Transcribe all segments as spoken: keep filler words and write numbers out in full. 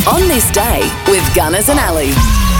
On This Day with Gunners and Ali.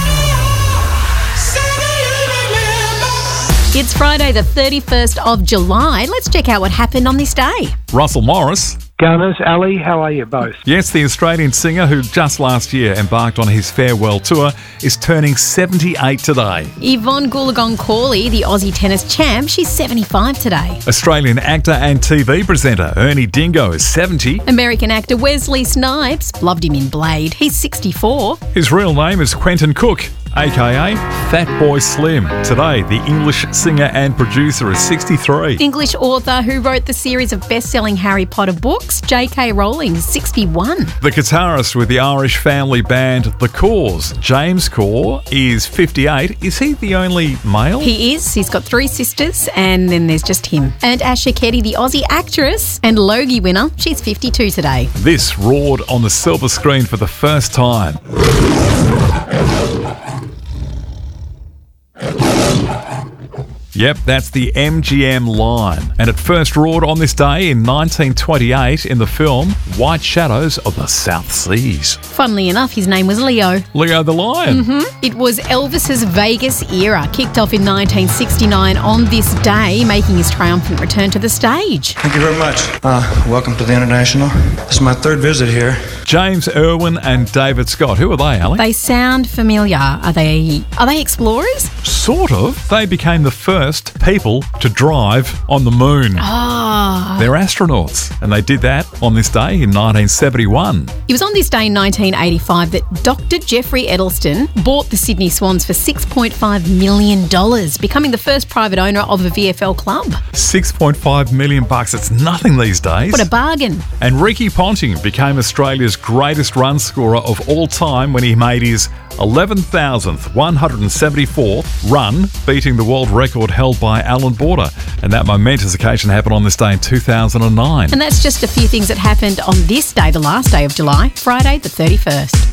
It's Friday the thirty-first of July. Let's check out what happened on this day. Russell Morris. Gunners, Ali, how are you both? Yes, the Australian singer who just last year embarked on his farewell tour is turning seventy-eight today. Yvonne Goolagong-Cawley, the Aussie tennis champ, she's seventy-five today. Australian actor and T V presenter Ernie Dingo is seventy. American actor Wesley Snipes, loved him in Blade, he's sixty-four. His real name is Quentin Cook, aka Fat Boy Slim. Today, the English singer and producer is sixty-three. English author who wrote the series of best-selling Harry Potter books, J K Rowling, is sixty-one. The guitarist with the Irish family band The Corrs, James Corr, is fifty-eight. Is he the only male? He is. He's got three sisters, and then there's just him. And Asha Keddy, the Aussie actress and Logie winner, she's fifty-two today. This roared on the silver screen for the first time. Yep, that's the M G M line. And it first roared on this day in nineteen twenty-eight in the film White Shadows of the South Seas. Funnily enough, his name was Leo. Leo the Lion. Mm-hmm. It was Elvis's Vegas era, kicked off in nineteen sixty-nine on this day, making his triumphant return to the stage. Thank you very much. Uh, welcome to the International. This is my third visit here. James Irwin and David Scott. Who are they, Ali? They sound familiar. Are they are they explorers? Sort of. They became the first people to drive on the moon. Ah. They're astronauts, and they did that on this day in nineteen seventy-one. It was on this day in nineteen eighty-five that Doctor Jeffrey Edelston bought the Sydney Swans for six point five million dollars, becoming the first private owner of a V F L club. six point five million bucks. It's nothing these days. What a bargain. And Ricky Ponting became Australia's greatest run scorer of all time when he made his eleven thousand one hundred seventy-fourth run, beating the world record held by Alan Border. And that momentous occasion happened on this day in two thousand nine. And that's just a few things that happened on this day, the last day of July, Friday the thirty-first.